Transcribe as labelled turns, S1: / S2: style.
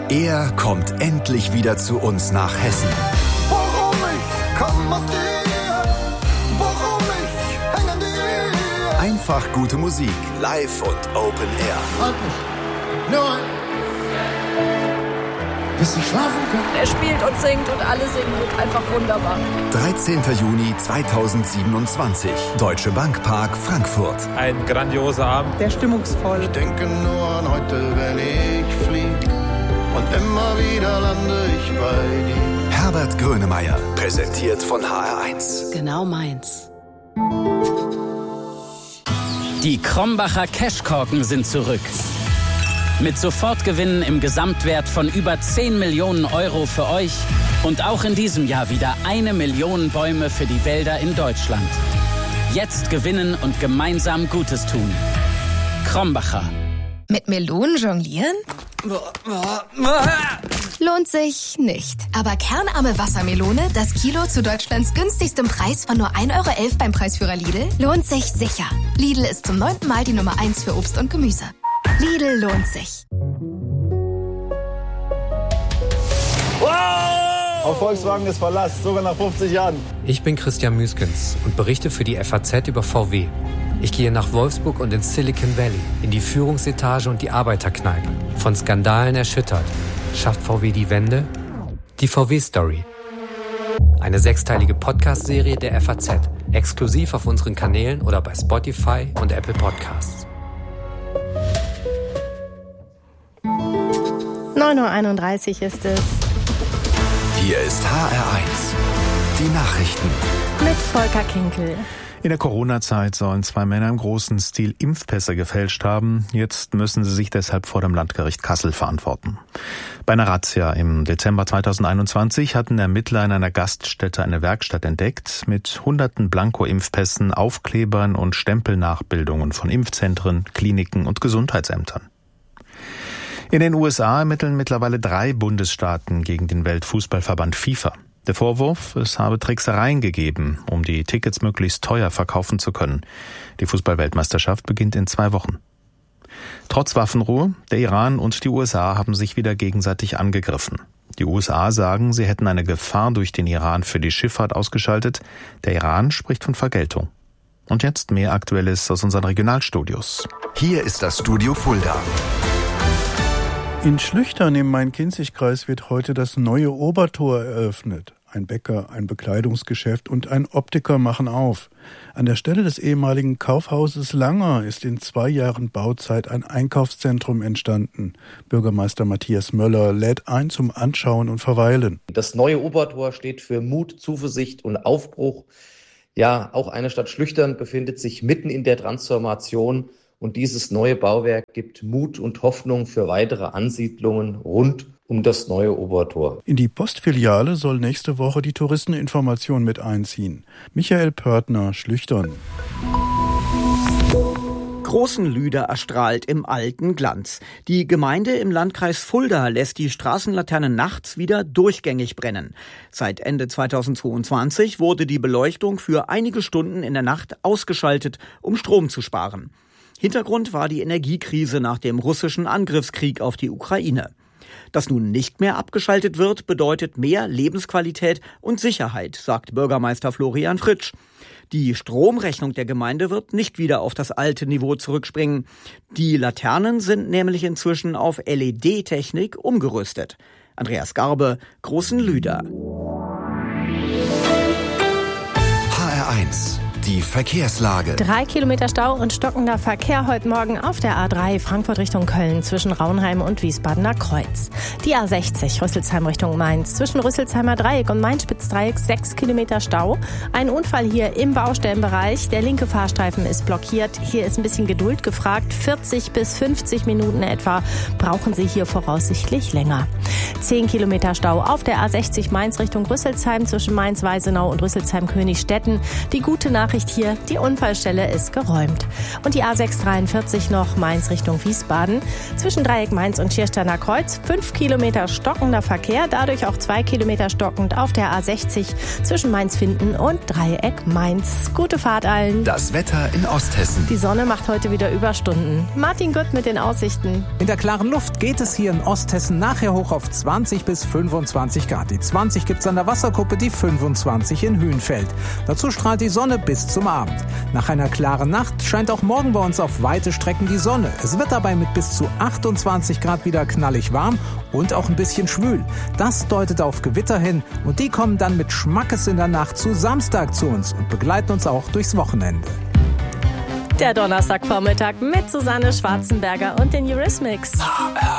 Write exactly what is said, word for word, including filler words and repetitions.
S1: Er kommt endlich wieder zu uns nach Hessen.
S2: Warum ich komm aus dir, warum ich häng an dir.
S1: Einfach gute Musik, live und Open Air.
S2: Halt mich, nur bis ich schlafen kann.
S3: Er spielt und singt und alle singen mit. Einfach wunderbar.
S1: dreizehnter Juni zweitausendsiebenundzwanzig. Deutsche Bank Park, Frankfurt.
S4: Ein grandioser Abend.
S5: Der stimmungsvoll.
S2: Ich denke nur an heute, wenn ich flieg. Und immer wieder lande ich bei dir.
S1: Herbert Grönemeyer. Präsentiert von H R eins.
S6: Genau meins.
S7: Die Krombacher Cashkorken sind zurück. Mit Sofortgewinnen im Gesamtwert von über zehn Millionen Euro für euch und auch in diesem Jahr wieder eine Million Bäume für die Wälder in Deutschland. Jetzt gewinnen und gemeinsam Gutes tun. Krombacher.
S8: Mit Melonen jonglieren? Lohnt sich nicht. Aber kernarme Wassermelone, das Kilo zu Deutschlands günstigstem Preis von nur ein Euro elf beim Preisführer Lidl, lohnt sich sicher. Lidl ist zum neunten Mal die Nummer eins für Obst und Gemüse. Lidl lohnt sich.
S9: Auf Volkswagen ist Verlass, sogar nach fünfzig Jahren.
S10: Ich bin Christian Müskens und berichte für die F A Z über V W. Ich gehe nach Wolfsburg und ins Silicon Valley, in die Führungsetage und die Arbeiterkneipe. Von Skandalen erschüttert. Schafft V W die Wende? Die V W-Story. Eine sechsteilige Podcast-Serie der F A Z. Exklusiv auf unseren Kanälen oder bei Spotify und Apple Podcasts.
S11: neun Uhr einunddreißig ist es.
S1: Hier ist H R eins. Die Nachrichten.
S11: Mit Volker Kinkel.
S12: In der Corona-Zeit sollen zwei Männer im großen Stil Impfpässe gefälscht haben. Jetzt müssen sie sich deshalb vor dem Landgericht Kassel verantworten. Bei einer Razzia im Dezember zweitausendeinundzwanzig hatten Ermittler in einer Gaststätte eine Werkstatt entdeckt mit hunderten Blanko-Impfpässen, Aufklebern und Stempelnachbildungen von Impfzentren, Kliniken und Gesundheitsämtern. In den U S A ermitteln mittlerweile drei Bundesstaaten gegen den Weltfußballverband FIFA. Der Vorwurf, es habe Tricksereien gegeben, um die Tickets möglichst teuer verkaufen zu können. Die Fußballweltmeisterschaft beginnt in zwei Wochen. Trotz Waffenruhe, der Iran und die U S A haben sich wieder gegenseitig angegriffen. Die U S A sagen, sie hätten eine Gefahr durch den Iran für die Schifffahrt ausgeschaltet. Der Iran spricht von Vergeltung. Und jetzt mehr Aktuelles aus unseren Regionalstudios.
S1: Hier ist das Studio Fulda.
S13: In Schlüchtern im Main-Kinzig-Kreis wird heute das neue Obertor eröffnet. Ein Bäcker, ein Bekleidungsgeschäft und ein Optiker machen auf. An der Stelle des ehemaligen Kaufhauses Langer ist in zwei Jahren Bauzeit ein Einkaufszentrum entstanden. Bürgermeister Matthias Möller lädt ein zum Anschauen und Verweilen.
S14: Das neue Obertor steht für Mut, Zuversicht und Aufbruch. Ja, auch eine Stadt Schlüchtern befindet sich mitten in der Transformation. Und dieses neue Bauwerk gibt Mut und Hoffnung für weitere Ansiedlungen rund um das neue Obertor.
S13: In die Postfiliale soll nächste Woche die Touristeninformation mit einziehen. Michael Pörtner, Schlüchtern.
S15: Großenlüder erstrahlt im alten Glanz. Die Gemeinde im Landkreis Fulda lässt die Straßenlaternen nachts wieder durchgängig brennen. Seit Ende zweitausendzweiundzwanzig wurde die Beleuchtung für einige Stunden in der Nacht ausgeschaltet, um Strom zu sparen. Hintergrund war die Energiekrise nach dem russischen Angriffskrieg auf die Ukraine. Dass nun nicht mehr abgeschaltet wird, bedeutet mehr Lebensqualität und Sicherheit, sagt Bürgermeister Florian Fritsch. Die Stromrechnung der Gemeinde wird nicht wieder auf das alte Niveau zurückspringen. Die Laternen sind nämlich inzwischen auf L E D-Technik umgerüstet. Andreas Garbe, Großenlüder.
S1: H R eins. Die Verkehrslage.
S11: Drei Kilometer Stau und stockender Verkehr heute Morgen auf der A drei Frankfurt Richtung Köln zwischen Raunheim und Wiesbadener Kreuz. Die A sechzig Rüsselsheim Richtung Mainz zwischen Rüsselsheimer Dreieck und Main-Spitz-Dreieck sechs Kilometer Stau. Ein Unfall hier im Baustellenbereich. Der linke Fahrstreifen ist blockiert. Hier ist ein bisschen Geduld gefragt. vierzig bis fünfzig Minuten etwa brauchen Sie hier voraussichtlich länger. zehn Kilometer Stau auf der A sechzig Mainz Richtung Rüsselsheim zwischen Mainz-Weisenau und Rüsselsheim-Königstetten. Die gute Nachricht Nachricht hier, die Unfallstelle ist geräumt. Und die A sechs dreiundvierzig noch Mainz Richtung Wiesbaden. Zwischen Dreieck Mainz und Schiersteiner Kreuz fünf Kilometer stockender Verkehr, dadurch auch zwei Kilometer stockend auf der A sechzig zwischen Mainz-Finden und Dreieck Mainz. Gute Fahrt allen.
S1: Das Wetter in Osthessen.
S11: Die Sonne macht heute wieder Überstunden. Martin Gütt mit den Aussichten.
S4: In der klaren Luft geht es hier in Osthessen nachher hoch auf zwanzig bis fünfundzwanzig Grad. Die zwanzig gibt's an der Wasserkuppe, die fünfundzwanzig in Hühnfeld. Dazu strahlt die Sonne bis zum Abend. Nach einer klaren Nacht scheint auch morgen bei uns auf weite Strecken die Sonne. Es wird dabei mit bis zu achtundzwanzig Grad wieder knallig warm und auch ein bisschen schwül. Das deutet auf Gewitter hin und die kommen dann mit Schmackes in der Nacht zu Samstag zu uns und begleiten uns auch durchs Wochenende.
S11: Der Donnerstagvormittag mit Susanne Schwarzenberger und den Eurismics.